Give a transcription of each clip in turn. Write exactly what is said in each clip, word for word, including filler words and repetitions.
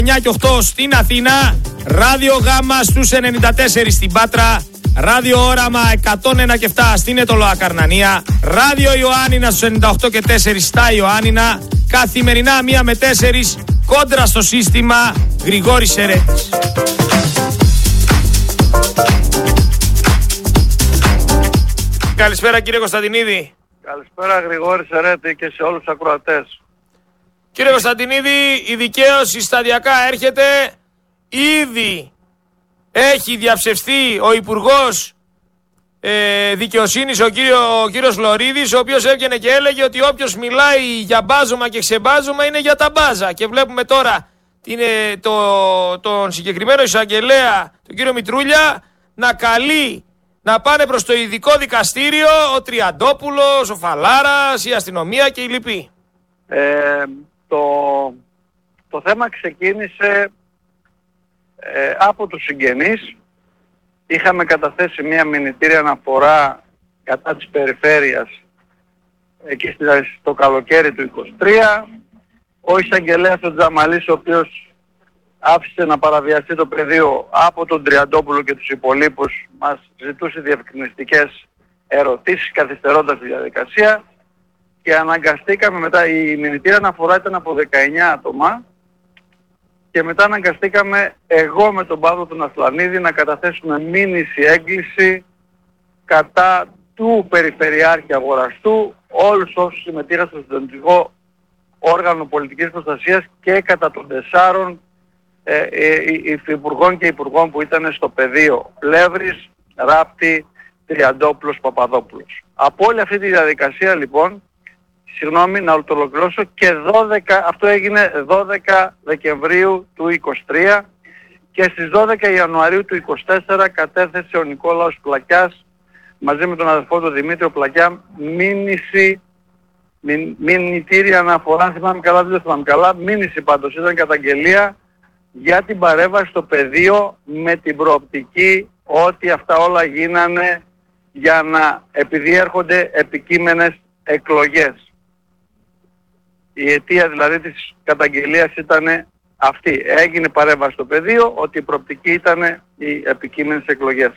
εννιά και οκτώ στην Αθήνα, Ράδιο Γάμα στους ενενήντα τέσσερα στην Πάτρα, Ράδιο Όραμα εκατόν ένα και επτά στην Ετωλοά Καρνανία, Ράδιο Ιωάννινα στους ενενήντα οκτώ και τέσσερα στα Ιωάννινα, καθημερινά μία με τέσσερα κόντρα στο σύστημα Γρηγόρης Σερέτης. Καλησπέρα κύριε Κωνσταντινίδη. Καλησπέρα Γρηγόρη Σερέτη και σε όλους τους ακροατές. Κύριε Κωνσταντινίδη, η δικαίωση σταδιακά έρχεται. Ήδη έχει διαψευστεί ο Υπουργός ε, Δικαιοσύνης, ο, κύριο, ο κύριος Λωρίδης, ο οποίος έβγαινε και έλεγε ότι όποιος μιλάει για μπάζωμα και ξεμπάζωμα είναι για τα μπάζα. Και βλέπουμε τώρα την, ε, το, τον συγκεκριμένο εισαγγελέα, τον κύριο Μητρούλια, να καλεί να πάνε προς το ειδικό δικαστήριο ο Τριαντόπουλος, ο Φαλάρας, η αστυνομία και οι λοιποί. Ε, το, το θέμα ξεκίνησε ε, από τους συγγενείς. Είχαμε καταθέσει μια μηνυτήρια αναφορά κατά της περιφέρειας εκεί στο καλοκαίρι του είκοσι τρία. Ο εισαγγελέας ο Τζαμαλής, ο οποίος άφησε να παραβιαστεί το πεδίο από τον Τριαντόπουλο και τους υπολείπους, μας ζητούσε διευκρινιστικές ερωτήσεις καθυστερώντας τη διαδικασία και αναγκαστήκαμε μετά, η μηνυτήρια αναφορά ήταν από δεκαεννιά άτομα και μετά αναγκαστήκαμε εγώ με τον Παύλο τον Ασλανίδη να καταθέσουμε μήνυση έγκληση κατά του Περιφερειάρχη Αγοραστού, όλους όσους συμμετείχαν στο συντονιστικό όργανο πολιτικής προστασίας και κατά των τεσσάρων ε, ε, υφυπουργών και υπουργών που ήταν στο πεδίο, Πλεύρης, Ράπτη, Τριαντόπουλος, Παπαδόπουλος. Από όλη αυτή τη διαδικασία λοιπόν, συγγνώμη να το ολοκληρώσω, και δώδεκα, αυτό έγινε δώδεκα Δεκεμβρίου του είκοσι τρία και στις δώδεκα Ιανουαρίου του είκοσι τέσσερα κατέθεσε ο Νικόλαος Πλακιάς μαζί με τον αδερφό του Δημήτριο Πλακιά μήνυση, μη, μηνυτήρια αναφορά, αν θυμάμαι καλά, δεν θυμάμαι καλά, μήνυση πάντως, ήταν καταγγελία για την παρέμβαση στο πεδίο με την προοπτική ότι αυτά όλα γίνανε για να, επειδή έρχονται επικείμενες εκλογές. Η αιτία δηλαδή της καταγγελίας ήταν αυτή. Έγινε παρέμβαση στο πεδίο, ότι η προοπτική ήταν οι επικείμενες εκλογές.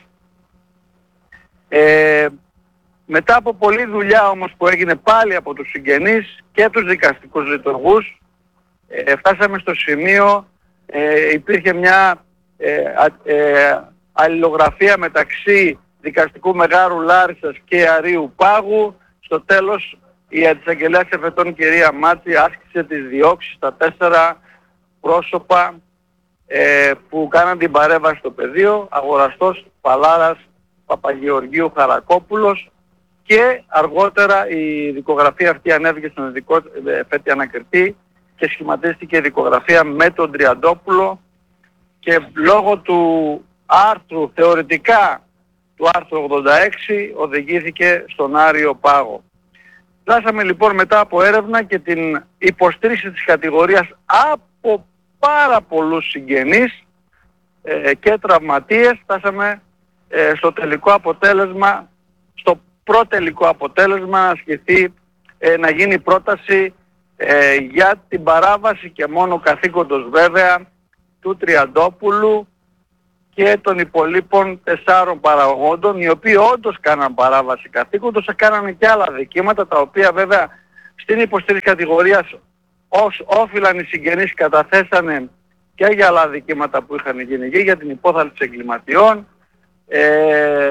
Ε, μετά από πολλή δουλειά όμως που έγινε πάλι από τους συγγενείς και τους δικαστικούς λειτουργούς, ε, φτάσαμε στο σημείο, ε, υπήρχε μια ε, ε, αλληλογραφία μεταξύ δικαστικού Μεγάρου Λάρισσας και Αρείου Πάγου. Στο τέλος η αντισαγγελέας εφετών κυρία Μάτση άσκησε τις διώξεις στα τέσσερα πρόσωπα ε, που κάναν την παρέμβαση στο πεδίο, Αγοραστός, Παλάρας, Παπαγεωργίου, Χαρακόπουλος, και αργότερα η δικογραφία αυτή ανέβηκε στον ειδικό εφέτη ανακριτή και σχηματίστηκε η δικογραφία με τον Τριαντόπουλο και λόγω του άρθρου, θεωρητικά του άρθρου ογδόντα έξι, οδηγήθηκε στον Άριο Πάγο. Φτάσαμε λοιπόν μετά από έρευνα και την υποστήριξη της κατηγορίας από πάρα πολλούς συγγενείς ε, και τραυματίες, φτάσαμε ε, στο τελικό αποτέλεσμα, στο προτελικό αποτέλεσμα να ασκηθεί, ε, να γίνει πρόταση ε, για την παράβαση και μόνο καθήκοντος βέβαια του Τριαντόπουλου και των υπολείπων τεσσάρων παραγόντων, οι οποίοι όντως κάναν παράβαση καθήκοντος, κάνανε και άλλα δικήματα, τα οποία βέβαια στην υποστήριξη κατηγορίας ως όφυλαν οι συγγενείς καταθέσανε και για άλλα δικήματα που είχαν γίνει και για την υπόθαλψη εγκληματιών. Ε, ε,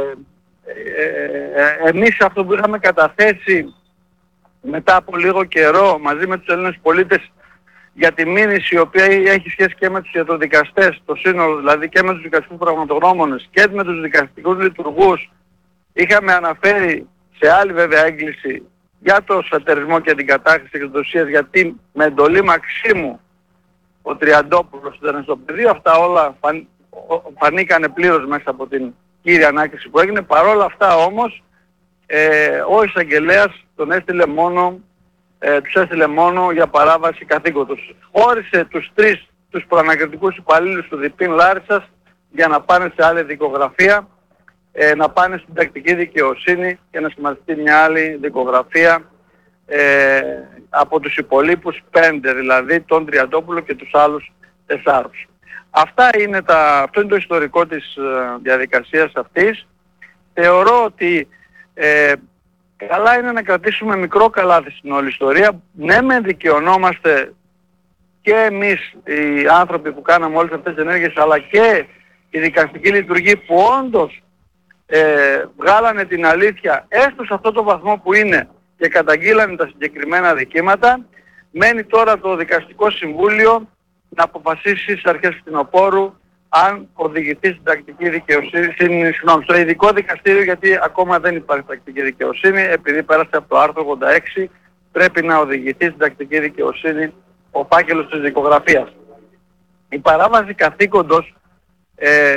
ε, εμείς αυτό που είχαμε καταθέσει μετά από λίγο καιρό μαζί με τους Έλληνες πολίτες για τη μήνυση η οποία έχει σχέση και με τους ιατροδικαστές, το σύνολο δηλαδή, και με τους δικαστικούς πραγματογνώμονες και με τους δικαστικούς λειτουργούς, είχαμε αναφέρει σε άλλη βέβαια έγκληση για το σατερισμό και την κατάχρηση εκδοσίας, γιατί με εντολή Μαξίμου ο Τριαντόπουλος ήταν στο πεδίο. Αυτά όλα φαν, φανήκανε πλήρως μέσα από την κύρια ανάκριση που έγινε. Παρόλα αυτά όμως ε, ο εισαγγελέας τον έστειλε μόνο Ε, τους έστειλε μόνο για παράβαση καθήκοντος. Όρισε τους τρεις τους προανακριτικούς υπαλλήλους του ΔΠ Λάρισσας για να πάνε σε άλλη δικογραφία, ε, να πάνε στην τακτική δικαιοσύνη και να σχηματιστεί μια άλλη δικογραφία ε, από τους υπολείπους πέντε, δηλαδή τον Τριαντόπουλο και τους άλλους τεσσάρους. Αυτά είναι τα, αυτό είναι το ιστορικό της ε, διαδικασίας αυτής. Θεωρώ ότι ε, καλά είναι να κρατήσουμε μικρό καλάθι στην όλη ιστορία. Ναι, μεν δικαιωνόμαστε και εμείς οι άνθρωποι που κάναμε όλες αυτές τις ενέργειες, αλλά και η δικαστική λειτουργία που όντως ε, βγάλανε την αλήθεια έστω σε αυτό το βαθμό που είναι και καταγγείλανε τα συγκεκριμένα δικήματα. Μένει τώρα το Δικαστικό Συμβούλιο να αποφασίσει στις αρχές φθινοπόρου αν οδηγηθεί στην τακτική δικαιοσύνη, συγγνώμη, στο ειδικό δικαστήριο, γιατί ακόμα δεν υπάρχει τακτική δικαιοσύνη, επειδή πέρασε από το άρθρο ογδόντα έξι, πρέπει να οδηγηθεί στην τακτική δικαιοσύνη ο φάκελος της δικογραφίας. Η παράβαση καθήκοντος ε,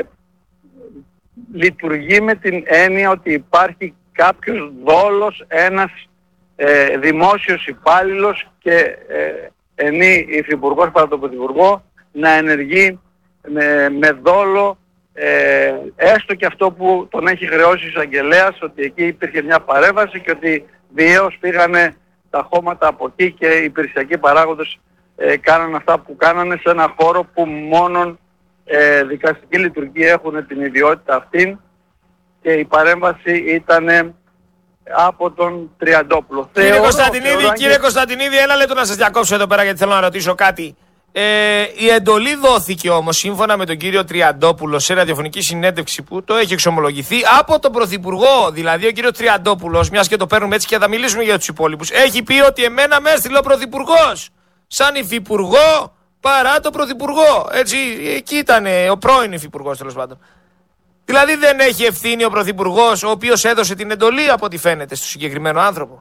λειτουργεί με την έννοια ότι υπάρχει κάποιος δόλος, ένας ε, δημόσιος υπάλληλος και ε, ενή υφυπουργός παρά τον πρωθυπουργό να ενεργεί με, με δόλο, ε, έστω και αυτό που τον έχει χρεώσει ο εισαγγελέας, ότι εκεί υπήρχε μια παρέμβαση και ότι διέως πήγανε τα χώματα από εκεί και οι υπηρεσιακοί παράγοντες ε, κάνανε αυτά που κάνανε σε ένα χώρο που μόνον ε, δικαστική λειτουργία έχουν την ιδιότητα αυτήν, και η παρέμβαση ήταν από τον Τριαντόπουλο. Κύριε Θεωρώ, Κωνσταντινίδη, θεωρώ, κύριε και... Κωνσταντινίδη, ένα λεπτό να σας διακόψω εδώ πέρα γιατί θέλω να ρωτήσω κάτι. Ε, η εντολή δόθηκε όμως σύμφωνα με τον κύριο Τριαντόπουλο σε ραδιοφωνική συνέντευξη που το έχει εξομολογηθεί από τον Πρωθυπουργό. Δηλαδή ο κύριος Τριαντόπουλος, μιας και το παίρνουμε έτσι και θα μιλήσουμε για τους υπόλοιπους, έχει πει ότι εμένα με έστειλε ο Πρωθυπουργός σαν υφυπουργό παρά τον Πρωθυπουργό. Έτσι, εκεί ήταν ο πρώην υφυπουργός τέλος πάντων. Δηλαδή δεν έχει ευθύνη ο Πρωθυπουργός, ο οποίος έδωσε την εντολή από ό,τι φαίνεται στο συγκεκριμένο άνθρωπο.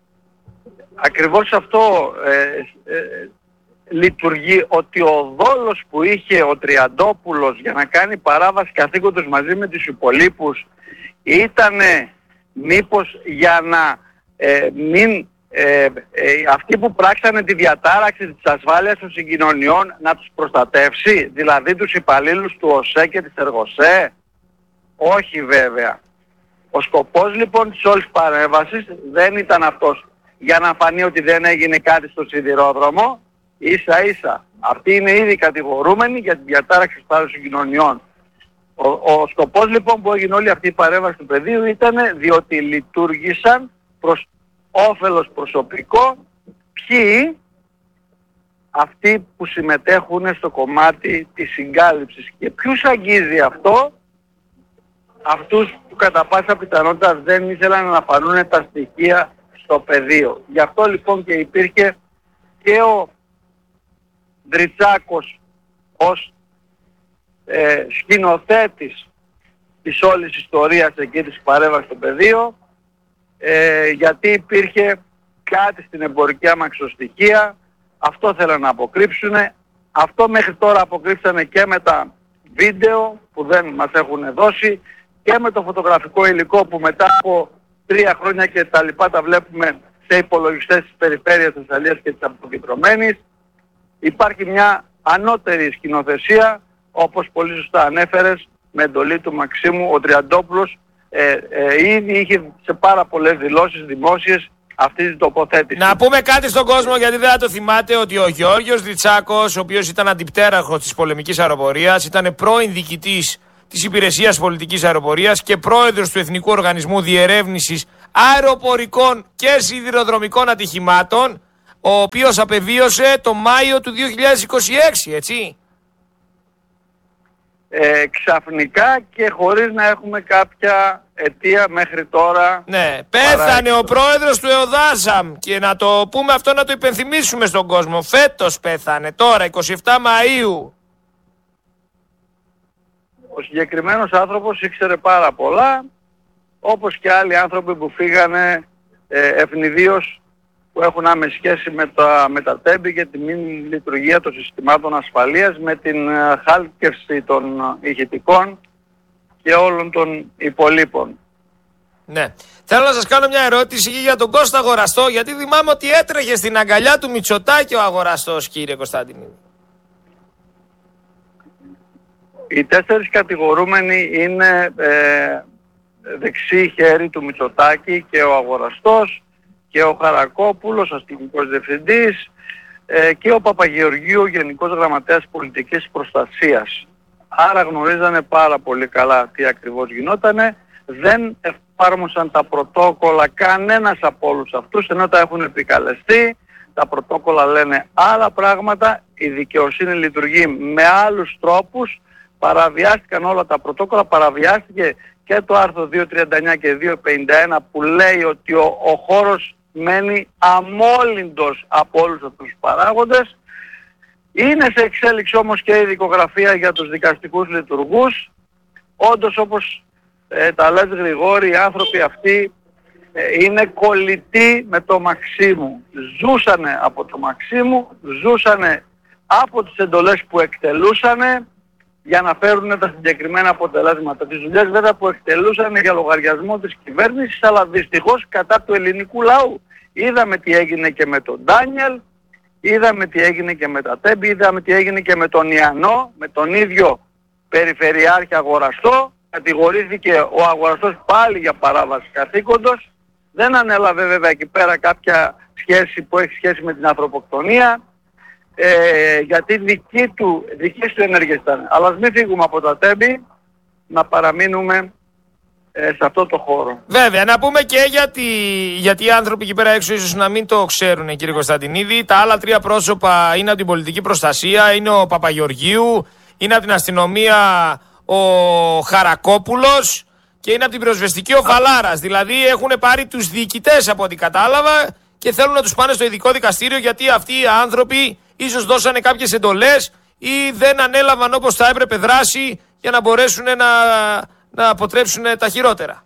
Ακριβώς αυτό ε, ε, λειτουργεί, ότι ο δόλος που είχε ο Τριαντόπουλος για να κάνει παράβαση καθήκοντος μαζί με τους υπολείπους ήταν μήπως για να ε, μην ε, ε, αυτοί που πράξανε τη διατάραξη της ασφάλειας των συγκοινωνιών να τους προστατεύσει, δηλαδή τους υπαλλήλους του ΟΣΕ και της ΕΡΓΟΣΕ? Όχι βέβαια. Ο σκοπός λοιπόν της όλης παρέμβασης δεν ήταν αυτός, για να φανεί ότι δεν έγινε κάτι στο σιδηρόδρομο. Ίσα ίσα αυτοί είναι ήδη κατηγορούμενοι για την διατάραξη της ασφάλειας των συγκοινωνιών. Ο, ο σκοπός λοιπόν που έγινε όλη αυτή η παρέμβαση του πεδίου ήταν διότι λειτουργήσαν προς όφελος προσωπικό ποιοι? Αυτοί που συμμετέχουν στο κομμάτι της συγκάλυψης. Και ποιους αγγίζει αυτό? Αυτούς που κατά πάσα πιθανότητα δεν ήθελαν να φανούν τα στοιχεία στο πεδίο. Γι' αυτό λοιπόν και υπήρχε και ο Δριτσάκος ως ε, σκηνοθέτης της όλης ιστορίας εκεί της παρέμβασης στο πεδίο, ε, γιατί υπήρχε κάτι στην εμπορική αμαξοστοιχεία, αυτό θέλαν να αποκρύψουν. Αυτό μέχρι τώρα αποκρύψανε και με τα βίντεο που δεν μας έχουν δώσει και με το φωτογραφικό υλικό που μετά από τρία χρόνια και τα λοιπά τα βλέπουμε σε υπολογιστές της περιφέρειας της Θεσσαλίας και της Αποκεντρωμένης. Υπάρχει μια ανώτερη σκηνοθεσία, όπως πολύ σωστά ανέφερες, με εντολή του Μαξίμου. Ο Τριαντόπουλος ε, ε, ήδη είχε σε πάρα πολλές δηλώσεις δημόσιες αυτή την τοποθέτηση. Να πούμε κάτι στον κόσμο, γιατί δεν θα το θυμάται, ότι ο Γεώργιος Δριτσάκος, ο οποίος ήταν αντιπτέραρχος της πολεμικής αεροπορίας, ήταν πρώην διοικητής της Υπηρεσίας Πολιτικής Αεροπορίας και πρόεδρος του Εθνικού Οργανισμού Διερεύνησης Αεροπορικών και Σιδηροδρομικών Ατυχημάτων, ο οποίος απεβίωσε το Μάιο του δύο χιλιάδες είκοσι έξι, έτσι. Ε, ξαφνικά και χωρίς να έχουμε κάποια αιτία μέχρι τώρα. Ναι, πέθανε ο πρόεδρος του ΕΟΔΑΣΑΜ και να το πούμε αυτό, να το υπενθυμίσουμε στον κόσμο. Φέτος πέθανε, τώρα, εικοστή εβδόμη Μαΐου. Ο συγκεκριμένος άνθρωπος ήξερε πάρα πολλά, όπως και άλλοι άνθρωποι που φύγανε ε, ευνηδίως, που έχουν άμεση σχέση με τα, με τα τέμπη και τη μη λειτουργία των συστημάτων ασφαλείας, με την ε, χάλκευση των ε, ηχητικών και όλων των υπολείπων. Ναι. Θέλω να σας κάνω μια ερώτηση για τον Κώστα Αγοραστό, γιατί θυμάμαι ότι έτρεχε στην αγκαλιά του Μητσοτάκη ο Αγοραστός, κύριε Κωνσταντινίδη. Οι τέσσερις κατηγορούμενοι είναι ε, δεξί χέρι του Μητσοτάκη, και ο Αγοραστός και ο Χαρακόπουλος, αστυνομικός διευθυντής, ε, και ο Παπαγεωργίου, Γενικός Γραμματέας Πολιτικής Προστασίας. Άρα γνωρίζανε πάρα πολύ καλά τι ακριβώς γινότανε. Δεν εφάρμοσαν τα πρωτόκολλα κανένας από όλους αυτούς, ενώ τα έχουν επικαλεστεί. Τα πρωτόκολλα λένε άλλα πράγματα, η δικαιοσύνη λειτουργεί με άλλους τρόπους. Παραβιάστηκαν όλα τα πρωτόκολλα, παραβιάστηκε και το άρθρο διακόσια τριάντα εννιά και διακόσια πενήντα ένα που λέει ότι ο, ο χώρος μένει αμόλυντος από όλους αυτούς τους παράγοντες. Είναι σε εξέλιξη όμως και η δικογραφία για τους δικαστικούς λειτουργούς. Όντως, όπως ε, τα λες Γρηγόρη, οι άνθρωποι αυτοί ε, είναι κολλητοί με το Μαξίμου. Ζούσανε από το Μαξίμου, ζούσανε από τις εντολές που εκτελούσανε για να φέρουν τα συγκεκριμένα αποτελέσματα. Τις δουλειές βέβαια που εκτελούσαν για λογαριασμό της κυβέρνησης, αλλά δυστυχώς κατά του ελληνικού λαού. Είδαμε τι έγινε και με τον Ντάνιελ, είδαμε τι έγινε και με τα Τέμπη, είδαμε τι έγινε και με τον Ιαννό, με τον ίδιο περιφερειάρχη αγοραστό. Κατηγορήθηκε ο αγοραστός πάλι για παράβαση καθήκοντος. Δεν ανέλαβε βέβαια εκεί πέρα κάποια σχέση που έχει σχέση με την ανθρωποκτονία. Ε, γιατί δική του, δική του ενέργεια ήταν. Αλλά ας μην φύγουμε από τα Τέμπη, να παραμείνουμε ε, σε αυτό το χώρο. Βέβαια, να πούμε και γιατί, γιατί οι άνθρωποι εκεί πέρα έξω ίσως να μην το ξέρουν, κύριε Κωνσταντινίδη. Τα άλλα τρία πρόσωπα είναι από την πολιτική προστασία, είναι ο Παπαγεωργίου, είναι από την αστυνομία ο Χαρακόπουλος και είναι από την πυροσβεστική ο Βαλάρας. Δηλαδή έχουν πάρει τους διοικητές από ό,τι κατάλαβα και θέλουν να τους πάνε στο ειδικό δικαστήριο, γιατί αυτοί οι άνθρωποι ίσως δώσανε κάποιες εντολές ή δεν ανέλαβαν όπως θα έπρεπε δράση για να μπορέσουν να, να αποτρέψουν τα χειρότερα.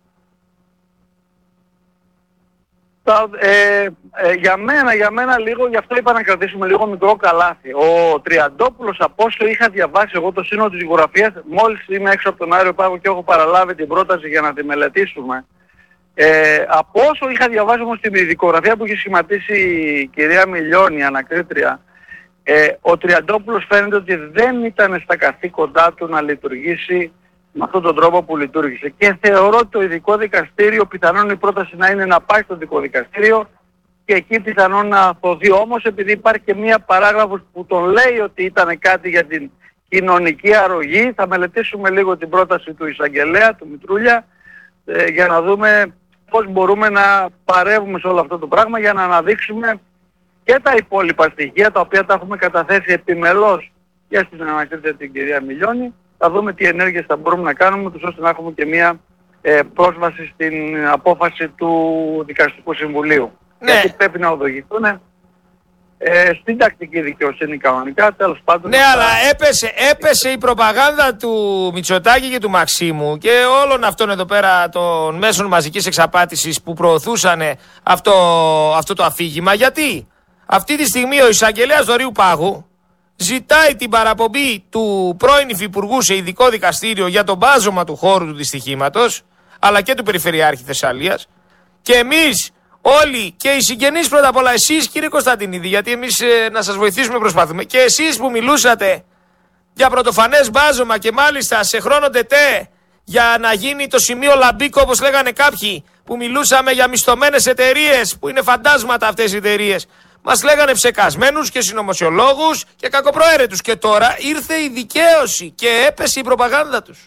Τα, ε, ε, για μένα, για μένα λίγο, γι' αυτό είπα να κρατήσουμε λίγο μικρό καλάθι. Ο Τριαντόπουλος, από όσο είχα διαβάσει εγώ το σύνολο της δικογραφίας, μόλις είμαι έξω από τον Άριο Πάγο και έχω παραλάβει την πρόταση για να τη μελετήσουμε, Ε, από όσο είχα διαβάσει όμως την δικογραφία που είχε σχηματίσει η κυρία Μιλιώνη, η ανακρίτρια, ε, ο Τριαντόπουλος φαίνεται ότι δεν ήταν στα καθήκοντά του να λειτουργήσει με αυτόν τον τρόπο που λειτουργήσε. Και θεωρώ ότι το ειδικό δικαστήριο, πιθανόν η πρόταση να είναι να πάει στο ειδικό δικαστήριο και εκεί πιθανόν να αθωθεί. Όμως επειδή υπάρχει και μία παράγραφος που τον λέει ότι ήταν κάτι για την κοινωνική αρρωγή, θα μελετήσουμε λίγο την πρόταση του εισαγγελέα, του Μητρούλια, ε, για να δούμε πώς μπορούμε να παρεύουμε σε όλο αυτό το πράγμα για να αναδείξουμε και τα υπόλοιπα στοιχεία τα οποία τα έχουμε καταθέσει επιμελώς και στην ανακρίτρια την κυρία Μιλιώνη. Θα δούμε τι ενέργειες θα μπορούμε να κάνουμε τους ώστε να έχουμε και μια ε, πρόσβαση στην απόφαση του Δικαστικού Συμβουλίου. Ναι. Γιατί πρέπει να οδηγηθούν ε, στην τακτική δικαιοσύνη κανονικά, τέλος πάντων. Ναι, αλλά θα... έπεσε, έπεσε η προπαγάνδα του Μητσοτάκη και του Μαξίμου και όλων αυτών εδώ πέρα των μέσων μαζικής εξαπάτησης που προωθούσαν αυτό, αυτό το αφήγημα. Γιατί αυτή τη στιγμή ο εισαγγελέας Δωρείου Πάγου ζητάει την παραπομπή του πρώην υφυπουργού σε ειδικό δικαστήριο για το μπάζωμα του χώρου του δυστυχήματος, αλλά και του Περιφερειάρχη Θεσσαλίας. Και εμείς όλοι και οι συγγενείς, πρώτα απ' όλα εσείς κύριε Κωνσταντινίδη, γιατί εμείς ε, να σας βοηθήσουμε προσπαθούμε, και εσείς που μιλούσατε για πρωτοφανές μπάζωμα και μάλιστα σε χρόνο τετέ για να γίνει το σημείο λαμπίκο όπως λέγανε κάποιοι, που μιλούσαμε για μισθωμένες εταιρείες που είναι φαντάσματα αυτές οι εταιρείες. Μας λέγανε ψεκασμένους και συνωμοσιολόγους και κακοπροαίρετους. Και τώρα ήρθε η δικαίωση και έπεσε η προπαγάνδα τους.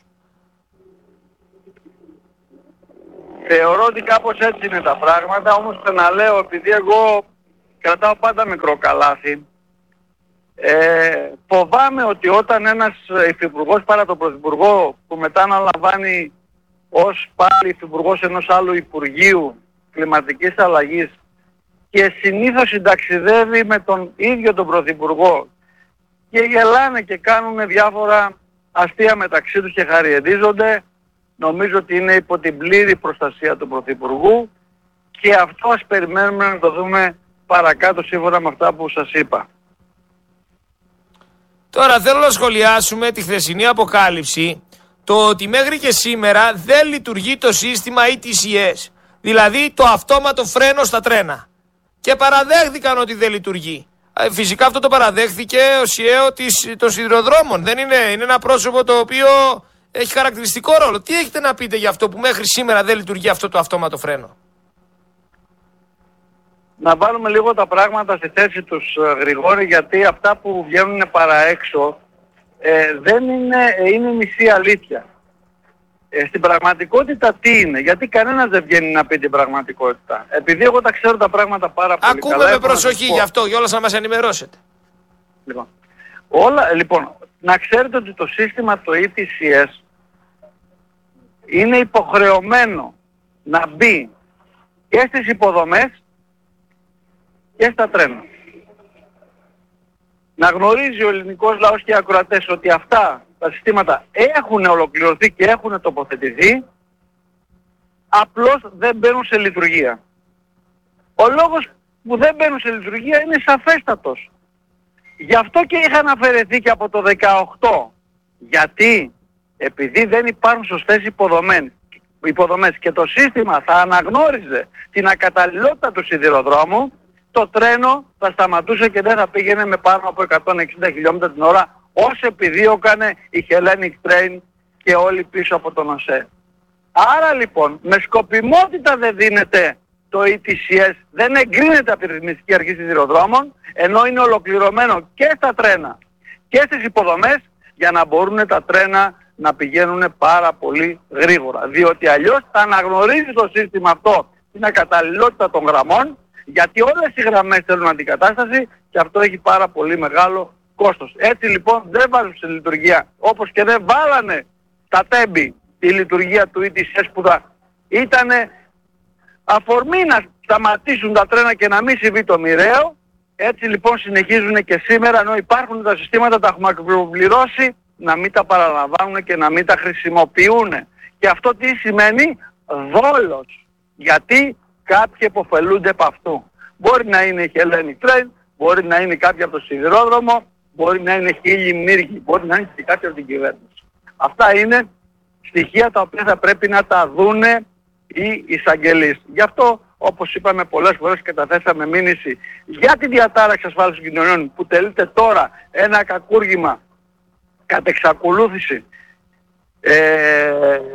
Θεωρώ ότι κάπως έτσι είναι τα πράγματα, όμως ξαναλέω, επειδή εγώ κρατάω πάντα μικρό καλάθι, ε, φοβάμαι ότι όταν ένας υφυπουργός παρά τον πρωθυπουργό που μετά αναλαμβάνει ως πάλι υφυπουργός ενός άλλου Υπουργείου Κλιματικής Αλλαγής και συνήθως συνταξιδεύει με τον ίδιο τον πρωθυπουργό και γελάνε και κάνουν διάφορα αστεία μεταξύ τους και χαριεντίζονται, νομίζω ότι είναι υπό την πλήρη προστασία του πρωθυπουργού και αυτό ας περιμένουμε να το δούμε παρακάτω σύμφωνα με αυτά που σας είπα. Τώρα θέλω να σχολιάσουμε τη χθεσινή αποκάλυψη, το ότι μέχρι και σήμερα δεν λειτουργεί το σύστημα ι τι σι ες, δηλαδή το αυτόματο φρένο στα τρένα. Και παραδέχθηκαν ότι δεν λειτουργεί. Φυσικά αυτό το παραδέχθηκε ο ΣΥΕΟ των σιδηροδρόμων. Δεν είναι, είναι ένα πρόσωπο το οποίο έχει χαρακτηριστικό ρόλο. Τι έχετε να πείτε για αυτό που μέχρι σήμερα δεν λειτουργεί αυτό το αυτόματο φρένο? να βάλουμε λίγο τα πράγματα στη θέση τους, Γρηγόρη, γιατί αυτά που βγαίνουν παρά έξω ε, δεν είναι, ε, είναι μισή αλήθεια. Ε, στην πραγματικότητα τι είναι, γιατί κανένας δεν βγαίνει να πει την πραγματικότητα. Επειδή εγώ τα ξέρω τα πράγματα πάρα πολύ Ακούμε καλά. με προσοχή γι' αυτό, για όλα να μας ενημερώσετε. Λοιπόν, όλα, λοιπόν, να ξέρετε ότι το σύστημα το ι τι σι ες είναι υποχρεωμένο να μπει και στις υποδομές και στα τρένα. Να γνωρίζει ο ελληνικός λαός και οι ακροατές ότι αυτά τα συστήματα έχουν ολοκληρωθεί και έχουν τοποθετηθεί, απλώς δεν μπαίνουν σε λειτουργία. Ο λόγος που δεν μπαίνουν σε λειτουργία είναι σαφέστατος. Γι' αυτό και είχαν αφαιρεθεί και από το δεκαοκτώ. Γιατί? Επειδή δεν υπάρχουν σωστές υποδομές, υποδομές και το σύστημα θα αναγνώριζε την ακαταλληλότητα του σιδηροδρόμου, το τρένο θα σταματούσε και δεν θα πήγαινε με πάνω από εκατόν εξήντα χιλιόμετρα την ώρα, όσο επιδίωκανε η Hellenic Train και όλοι πίσω από τον ΟΣΕ. Άρα λοιπόν, με σκοπιμότητα δεν δίνεται το ι τι σι ες, δεν εγκρίνεται από τη Ρυθμιστική Αρχή Σιδηροδρόμων, ενώ είναι ολοκληρωμένο και στα τρένα και στις υποδομές, για να μπορούν τα τρένα να πηγαίνουν πάρα πολύ γρήγορα. Διότι αλλιώς θα αναγνωρίζει το σύστημα αυτό την ακαταλληλότητα των γραμμών, γιατί όλες οι γραμμές θέλουν αντικατάσταση και αυτό έχει πάρα πολύ μεγάλο κόστος. Έτσι λοιπόν δεν βάζουν σε λειτουργία, όπως και δεν βάλανε τα τέμπη τη λειτουργία του ι τι σι ες που θα ήταν αφορμή να σταματήσουν τα τρένα και να μην συμβεί το μοιραίο. Έτσι λοιπόν συνεχίζουν και σήμερα, ενώ υπάρχουν τα συστήματα, τα έχουμε ακροπληρώσει, να μην τα παραλαμβάνουν και να μην τα χρησιμοποιούν. Και αυτό τι σημαίνει? Δόλος. Γιατί κάποιοι υποφελούνται από αυτού. Μπορεί να είναι η Hellenic Train, μπορεί να είναι κάποιοι από το σιδηρόδρομο, μπορεί να είναι χίλιοι μύργοι, μπορεί να είναι και κάποιοι από την κυβέρνηση. Αυτά είναι στοιχεία τα οποία θα πρέπει να τα δούνε οι εισαγγελείς. Γι' αυτό, όπως είπαμε πολλές φορές, καταθέσαμε μήνυση για τη διατάραξη ασφάλισης των κοινωνιών που τελείται τώρα ένα κακούργημα κατ' εξακολούθηση, ε,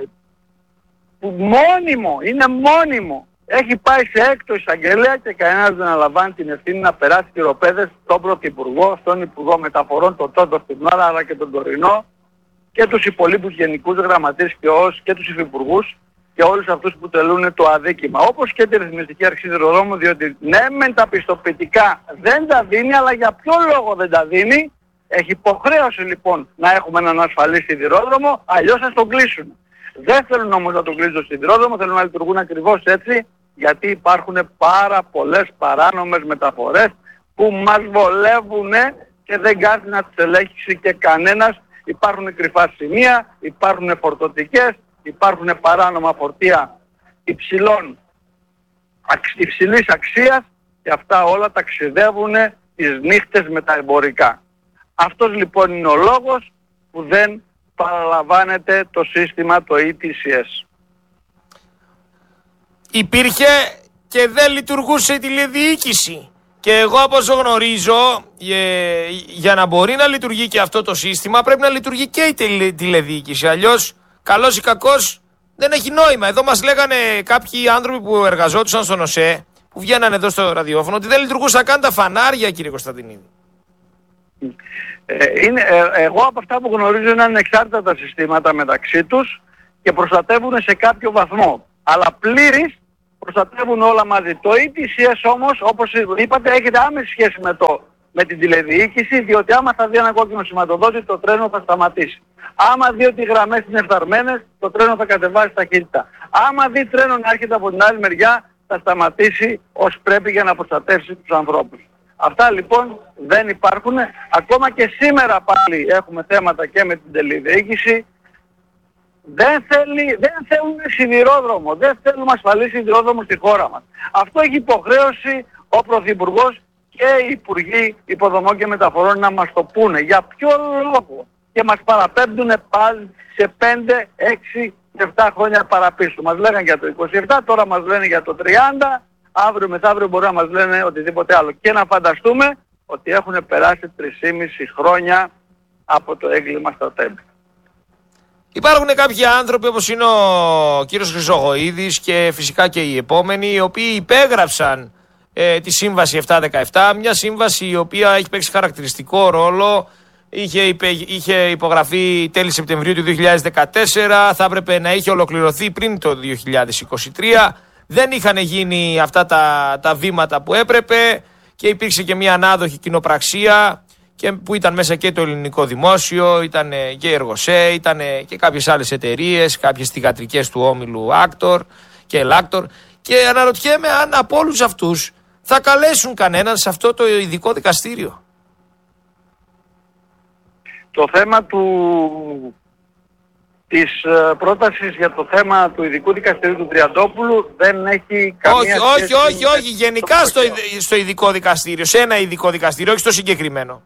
που μόνιμο, είναι μόνιμο, έχει πάει σε έκτο εισαγγελέα και κανένας δεν αναλαμβάνει την ευθύνη να περάσει τυροπαίδες στον Πρωθυπουργό, στον Υπουργό Μεταφορών, τον Τόντο στην ώρα, αλλά και τον τωρινό, και τους υπολείπους γενικούς γραμματείς και ως και τους υφυπουργούς και όλους αυτούς που τελούν το αδίκημα. Όπως και τη Ρυθμιστική Αρχή Σιδηροδρόμου, διότι ναι μεν τα πιστοποιητικά δεν τα δίνει, αλλά για ποιο λόγο δεν τα δίνει? Έχει υποχρέωση λοιπόν να έχουμε έναν ασφαλή σιδηρόδρομο, αλλιώς θα τον κλείσουν. Δεν θέλουν όμως να τον κλείσουν το σιδηρόδρομο, θέλουν να λειτουργούν ακριβώς έτσι, γιατί υπάρχουν πάρα πολλές παράνομες μεταφορές που μας βολεύουν και δεν κάνει να τις ελέγξει και κανένας. Υπάρχουν κρυφά σημεία, υπάρχουν φορτωτικές, υπάρχουν παράνομα φορτία υψηλών, υψηλής αξίας και αυτά όλα ταξιδεύουν τις νύχτες με τα εμπορικά. Αυτός λοιπόν είναι ο λόγος που δεν παραλαμβάνεται το σύστημα το ι τι σι ες. Υπήρχε και δεν λειτουργούσε η τηλεδιοίκηση. Και εγώ από όσο γνωρίζω, ε, για να μπορεί να λειτουργεί και αυτό το σύστημα πρέπει να λειτουργεί και η τηλε, τηλεδιοίκηση. Αλλιώς, καλός ή κακός, δεν έχει νόημα. Εδώ μας λέγανε κάποιοι άνθρωποι που εργαζόντουσαν στον ΟΣΕ, που βγαίνανε εδώ στο ραδιόφωνο, ότι δεν λειτουργούσαν καν τα φανάρια, κύριε Κωνσταντινίδη. Ε, είναι, ε, εγώ από αυτά που γνωρίζω είναι ανεξάρτητα τα συστήματα μεταξύ τους και προστατεύουν σε κάποιο βαθμό. Αλλά πλήρης προστατεύουν όλα μαζί. Το ι τι σι ες όμως, όπως είπατε, έχετε άμεση σχέση με, το, με την τηλεδιοίκηση, διότι άμα θα δει ένα κόκκινο σηματοδότη, το τρένο θα σταματήσει. Άμα δει ότι οι γραμμές είναι φθαρμένες, το τρένο θα κατεβάσει ταχύτητα. Άμα δει τρένο να έρχεται από την άλλη μεριά, θα σταματήσει ως πρέπει για να προστατεύσει τους ανθρώπους. Αυτά λοιπόν δεν υπάρχουν. Ακόμα και σήμερα πάλι έχουμε θέματα και με την τηλεδιοίκηση. Δεν, θέλει, δεν θέλουν σιδηρόδρομο, δεν θέλουμε ασφαλή σιδηρόδρομο στη χώρα μας. Αυτό έχει υποχρέωση ο Πρωθυπουργός και οι Υπουργοί Υποδομών και Μεταφορών να μας το πούνε. Για ποιο λόγο? Και μας παραπέμπτουν πάλι σε πέντε, έξι, επτά χρόνια παραπίσω. Μας λέγανε για το είκοσι επτά, τώρα μας λένε για το τριάντα, αύριο μεθαύριο μπορεί να μας λένε οτιδήποτε άλλο. Και να φανταστούμε ότι έχουν περάσει τρεισήμισι χρόνια από το έγκλημα στα τέμπη. Υπάρχουν κάποιοι άνθρωποι όπως είναι ο κύριος Χρυσοχοΐδης και φυσικά και οι επόμενοι, οι οποίοι υπέγραψαν ε, τη σύμβαση επτά δεκαεπτά, μια σύμβαση η οποία έχει παίξει χαρακτηριστικό ρόλο, είχε, υπε, είχε υπογραφεί τέλη Σεπτεμβρίου του δύο χιλιάδες δεκατέσσερα, θα έπρεπε να είχε ολοκληρωθεί πριν το δύο χιλιάδες είκοσι τρία, δεν είχαν γίνει αυτά τα, τα βήματα που έπρεπε και υπήρξε και μια ανάδοχη κοινοπραξία και που ήταν μέσα και το ελληνικό δημόσιο, ήταν και η Εργοσέ, ήταν και κάποιες άλλες εταιρείες, κάποιες θυγατρικές του όμιλου Άκτορ και Ελάκτορ. Και αναρωτιέμαι αν από όλους αυτούς θα καλέσουν κανέναν σε αυτό το ειδικό δικαστήριο. Το θέμα του, της uh, πρότασης για το θέμα του ειδικού δικαστηρίου του Τριαντόπουλου δεν έχει καμία όχι, σχέση. Όχι, όχι, όχι, γενικά στο, στο ειδικό δικαστήριο, σε ένα ειδικό δικαστήριο, όχι στο συγκεκριμένο.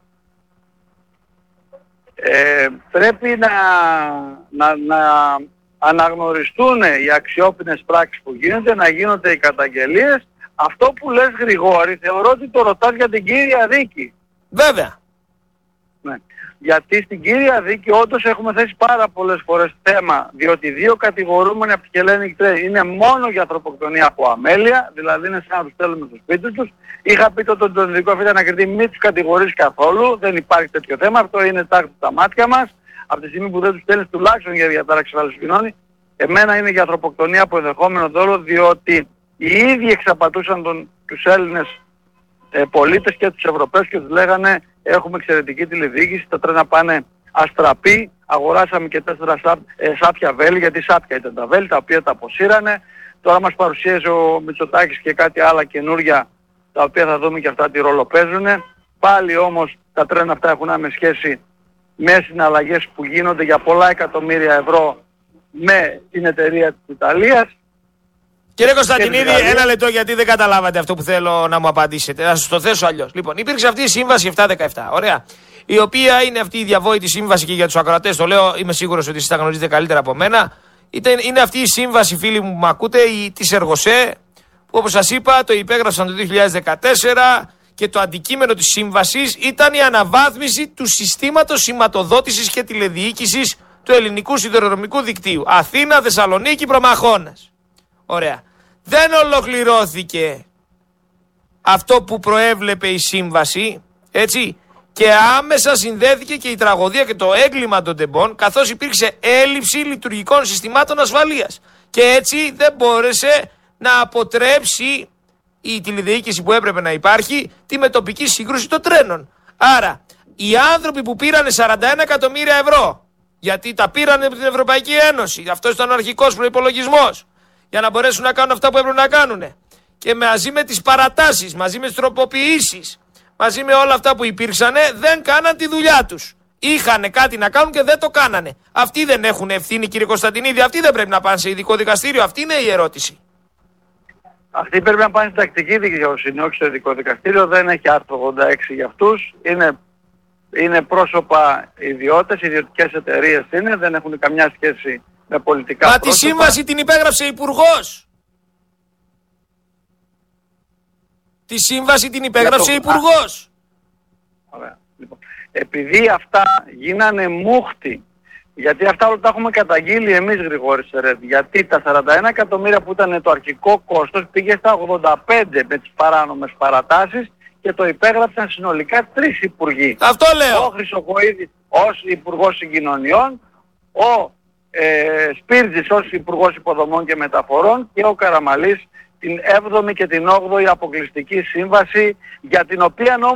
Ε, πρέπει να, να, να αναγνωριστούν οι αξιόπινες πράξεις που γίνονται, να γίνονται οι καταγγελίες. Αυτό που λες, Γρηγόρη, θεωρώ ότι το ρωτάς για την κύρια δίκη. Βέβαια. Ναι. Γιατί στην κύρια δίκη όντως έχουμε θέσει πάρα πολλές φορές θέμα, διότι οι δύο κατηγορούμενοι από τη Χελένη Κτρέ είναι μόνο για ανθρωποκτονία από αμέλεια, δηλαδή είναι σαν να τους στέλνουμε στο σπίτι τους. Είχα πει τότε τον ειδικό αφήτα να κριτή, μην τους κατηγορείς καθόλου, δεν υπάρχει τέτοιο θέμα, αυτό είναι τάχτη στα μάτια μας. Από τη στιγμή που δεν τους στέλνεις τουλάχιστον για διατάραξη ασφαλούς, εμένα είναι για ανθρωποκτονία από ενδεχόμενο δόλο, διότι οι ίδιοι εξαπατούσαν τον, τους Έλληνες ε, πολίτες και τους Ευρωπαίους και τους λέγανε έχουμε εξαιρετική τηλεδιοίκηση, τα τρένα πάνε αστραπή, αγοράσαμε και τέσσερα σάπ, ε, σάπια βέλη, γιατί σάπια ήταν τα βέλη, τα οποία τα αποσύρανε. Τώρα μας παρουσίασε ο Μητσοτάκης και κάτι άλλα καινούρια, τα οποία θα δούμε και αυτά τι ρόλο παίζουν. Πάλι όμως τα τρένα αυτά έχουν άμεση σχέση με συναλλαγές που γίνονται για πολλά εκατομμύρια ευρώ με την εταιρεία της Ιταλίας. Κύριε Κωνσταντινίδη, ένα λεπτό γιατί δεν καταλάβατε αυτό που θέλω να μου απαντήσετε. Θα σας το θέσω αλλιώς. Λοιπόν, υπήρξε αυτή η σύμβαση επτά δεκαεπτά. Ωραία. Η οποία είναι αυτή η διαβόητη σύμβαση και για τους ακροατές, το λέω, είμαι σίγουρος ότι εσείς τα γνωρίζετε καλύτερα από μένα. Είναι αυτή η σύμβαση, φίλοι μου που με ακούτε, της Εργοσέ, που όπως σας είπα το υπέγραψαν το δύο χιλιάδες δεκατέσσερα και το αντικείμενο της σύμβασης ήταν η αναβάθμιση του συστήματος σηματοδότησης και τηλεδιοίκησης του ελληνικού σιδηροδρομικού δικτύου. Αθήνα, Θεσσαλονίκη, Προμαχώνας. Ωραία. Δεν ολοκληρώθηκε αυτό που προέβλεπε η σύμβαση, έτσι, και άμεσα συνδέθηκε και η τραγωδία και το έγκλημα των τεμπών, καθώς υπήρξε έλλειψη λειτουργικών συστημάτων ασφαλείας. Και έτσι δεν μπόρεσε να αποτρέψει η τηλεδιοίκηση που έπρεπε να υπάρχει τη μετοπική σύγκρουση των τρένων. Άρα, οι άνθρωποι που πήρανε σαράντα ένα εκατομμύρια ευρώ, γιατί τα πήρανε από την Ευρωπαϊκή Ένωση, αυτός ήταν ο αρχικός προϋπολογισμός, για να μπορέσουν να κάνουν αυτά που έπρεπε να κάνουν. Και μαζί με τις παρατάσεις, μαζί με τις τροποποιήσεις, μαζί με όλα αυτά που υπήρξαν, δεν κάναν τη δουλειά τους. Είχανε κάτι να κάνουν και δεν το κάνανε. Αυτοί δεν έχουν ευθύνη, κύριε Κωνσταντινίδη, αυτοί δεν πρέπει να πάνε σε ειδικό δικαστήριο. Αυτή είναι η ερώτηση. Αυτοί πρέπει να πάνε στην τακτική δικαιοσύνη, όχι στο ειδικό δικαστήριο. Δεν έχει άρθρο ογδόντα έξι για αυτούς. Είναι, είναι πρόσωπα ιδιώτες, ιδιωτικές εταιρείες είναι, δεν έχουν καμιά σχέση με πολιτικά Μα πρόσωπα. τη σύμβαση την υπέγραψε υπουργός. Τη σύμβαση την υπέγραψε υπουργός. Ωραία. Λοιπόν, επειδή αυτά γίνανε μούχτη, γιατί αυτά όλα τα έχουμε καταγγείλει εμείς, Γρηγόρη Σερέτη, γιατί τα σαράντα ένα εκατομμύρια που ήταν το αρχικό κόστος πήγε στα ογδόντα πέντε με τις παράνομες παρατάσεις και το υπέγραψαν συνολικά τρεις υπουργοί. Αυτό λέω. Ο Χρυσοχοΐδης ως Υπουργός Συγκοινωνιών, ο ε, Σπίρτζης ως Υπουργός Υποδομών και Μεταφορών και ο Καραμαλής την έβδομη και την όγδοη αποκλειστική σύμβαση, για την οποία όμως